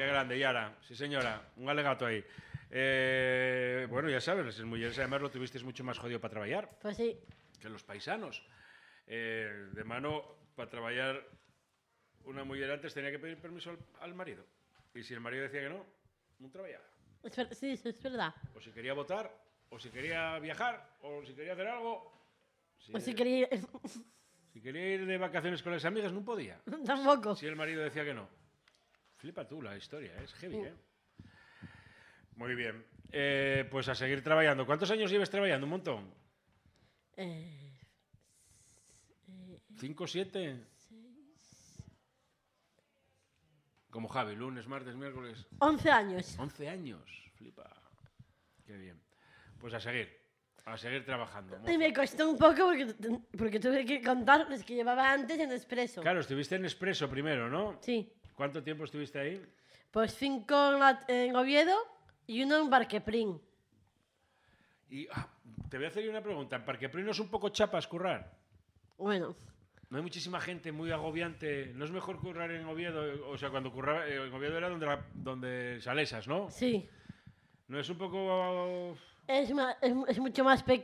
Qué grande, Yara. Sí, señora. Un alegato ahí. Bueno, ya sabes, el Mulleres además lo tuvisteis mucho más jodido para trabajar. Pues sí. Que los paisanos. De mano, para trabajar, una mujer antes tenía que pedir permiso al marido. Y si el marido decía que no, no trabajaba. Sí, es verdad. O si quería votar, o si quería viajar, o si quería hacer algo. O si quería... Si quería ir de vacaciones con las amigas, no podía. Tampoco. Si el marido decía que no. Flipa tú la historia, es heavy, ¿eh? Muy bien. Pues a seguir trabajando. ¿Cuántos años llevas trabajando? Un montón. 5, 7. Como Javi, lunes, martes, miércoles. 11 años. 11 años, flipa. Qué bien. Pues a seguir trabajando. Y me costó un poco porque tuve que contar los que llevaba antes en Expreso. Claro, estuviste en Expreso primero, ¿no? Sí. ¿Cuánto tiempo estuviste ahí? Pues 5 en Oviedo y 1 en Barqueprín. Y te voy a hacer una pregunta. ¿En Parqueprín no es un poco chapas currar? Bueno. No hay muchísima gente, muy agobiante. ¿No es mejor currar en Oviedo? O sea, cuando curraba en Oviedo era donde Salesas, ¿no? Sí. ¿No es un poco...? Es mucho más pequeño.